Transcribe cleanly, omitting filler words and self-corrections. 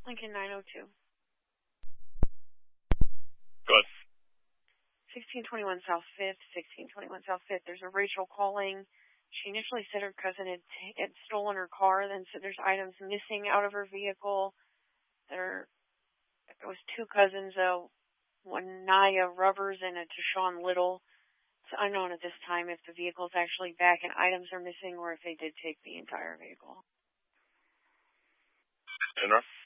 Lincoln 902. Go ahead. 1621 South 5th, 1621 South 5th. There's a Rachel calling. She initially said her cousin had stolen her car, then said there's items missing out of her vehicle. There was two cousins, one Naya Rubbers and a Tashawn Little. It's unknown at this time if the vehicle is actually back and items are missing or if they did take the entire vehicle. Dinner?